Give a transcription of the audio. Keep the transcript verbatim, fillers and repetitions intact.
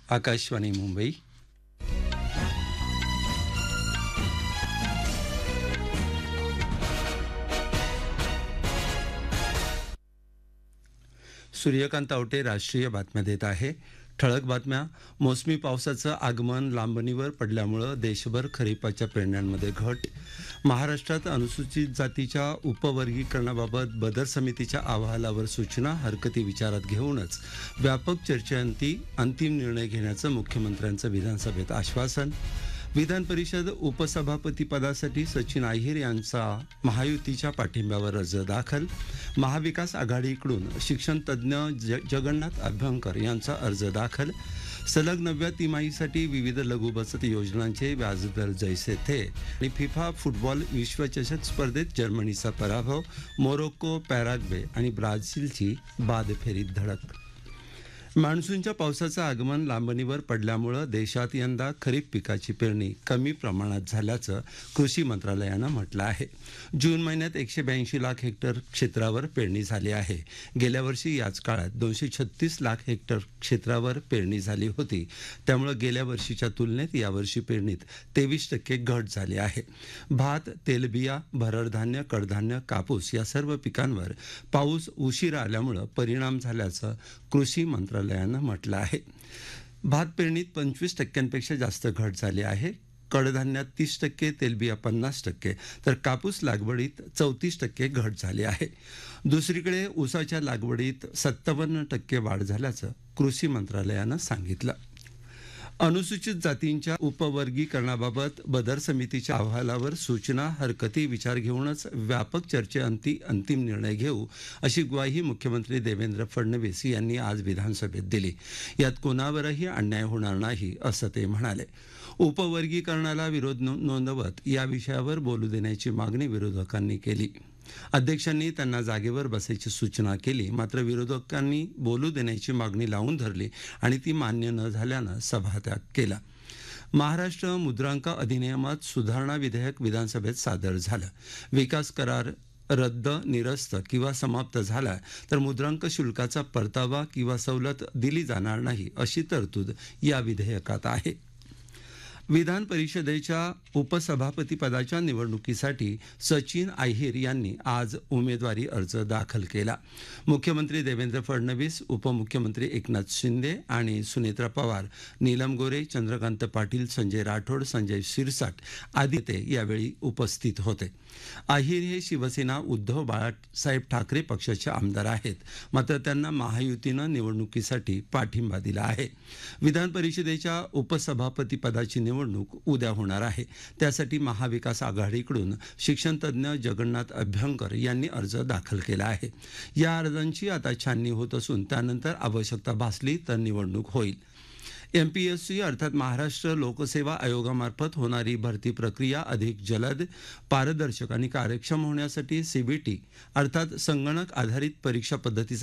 आकाशवाणी मुंबई. सूर्यकांत आवटे राष्ट्रीय बातम्या देत आहे. ठळक बातम्या. मोसमी पावसाचं आगमन लांबणीवर पडल्यामुळं देशभर खरीपाच्या पेरण्यांमध्ये घट. महाराष्ट्रात अनुसूचित जातीच्या उपवर्गीकरणाबाबत बदर समितीच्या अहवालावर सूचना हरकती विचारात घेऊनच व्यापक चर्चेअंती अंतिम निर्णय घेण्याचं मुख्यमंत्र्यांचं विधानसभेत आश्वासन. विधान परिषद उपसभापतीपदासाठी सचिन अहिर यांचा महायुतीच्या पाठिंब्यावर अर्ज दाखल. महाविकास आघाडीकडून शिक्षण तज्ज्ञ जगन्नाथ अभ्यंकर यांचा अर्ज दाखल. सलग नवव्या तिमाहीसाठी विविध लघु बचत योजनांचे व्याजदर जैसे थे. आणि फिफा फुटबॉल विश्वचषक स्पर्धेत जर्मनीचा पराभव. मोरोक्को, पॅराग्वे आणि ब्राझीलची बाद फेरीत धडक. मान्सूनच्या पावसाचं आगमन लांबणीवर पडल्यामुळं देशात यंदा खरीप पिकाची पेरणी कमी प्रमाणात झाल्याचं कृषी मंत्रालयानं म्हटलं आहे. जून महिन्यात एकशे ब्याऐंशी लाख हेक्टर क्षेत्रावर पेरणी झाली आहे. गेल्या वर्षी याच काळात दोनशे छत्तीस लाख हेक्टर क्षेत्रावर पेरणी झाली होती. त्यामुळे गेल्या वर्षीच्या तुलनेत यावर्षी पेरणीत तेवीस टक्के घट झाली आहे. भात, तेलबिया, भरडधान्य, कडधान्य, कापूस या सर्व पिकांवर पाऊस उशिरा आल्यामुळं परिणाम झाल्याचं कृषी मंत्रालयानं म्हटलं आहे. भात पेरणीत पंचवीस टक्क्यांपेक्षा जास्त घट झाली आहे. कडधान्यात तीस टक्के, तेलबिया पन्नास टक्के तर कापूस लागवडीत चौतीस टक्के घट झाली आहे. दुसरीकडे ऊसाच्या लागवडीत सत्तावन्न टक्के वाढ झाल्याचं कृषी मंत्रालयानं सांगितलं. अनुसूचित जातींच्या उपवर्गीकरणाबाबत बदर समितीच्या अहवालावर सूचना हरकती विचार घेऊनच व्यापक चर्चेअंती अंतिम निर्णय घेऊ अशी ग्वाही मुख्यमंत्री देवेंद्र फडणवीस यांनी आज विधानसभेत दिली. यात कोणावरही अन्याय होणार नाही असं ते म्हणाले. उपवर्गीकरणाला विरोध नोंदवत या विषयावर बोलू देण्याची मागणी विरोधकांनी केली. अध्यक्षांनी त्यांना जागेवर बसायची सूचना केली. मात्र विरोधकांनी बोलू देण्याची मागणी लावून धरली आणि ती मान्य न झाल्यानं सभात्याग केला. महाराष्ट्र मुद्रांक अधिनियमात सुधारणा विधेयक विधानसभेत सादर झालं. विकास करार रद्द, निरस्त किंवा समाप्त झाला तर मुद्रांक शुल्काचा परतावा किंवा सवलत दिली जाणार नाही अशी तरतूद या विधेयकात आहे. विधान परिषदेच्या उपसभापतीपदाच्या निवडणुकीसाठी सचिन अहिर यांनी आज उमेदवारी अर्ज दाखल केला. मुख्यमंत्री देवेंद्र फडणवीस, उपमुख्यमंत्री एकनाथ शिंदे आणि सुनेत्रा पवार, नीलम गोरे, चंद्रकांत पाटील, संजय राठोड, संजय शिरसाट आदी नेते यावेळी उपस्थित होते. अहिर हे शिवसेना उद्धव बाळासाहेब ठाकरे पक्षाचे आमदार आहेत. मात्र त्यांना महायुतीनं निवडणुकीसाठी पाठिंबा दिला आहे. विधान परिषदेच्या उपसभापतीपदाची निवडणूक उद्या होणार आहे. त्यासाठी महाविकास आघाडीकडून शिक्षणतज्ज्ञ जगन्नाथ अभ्यंकर यांनी अर्ज दाखल केला आहे. या अर्जांची आता छाननी होत असून त्यानंतर आवश्यकता भासली तर निवडणूक होईल. एम पी एस सी अर्थात महाराष्ट्र लोकसेवा आयोगामार्फत होणारी भरती प्रक्रिया अधिक जलद, पारदर्शक आणि कार्यक्षम होण्यासाठी सी बी टी अर्थात संगणक आधारित परीक्षा पद्धतीचा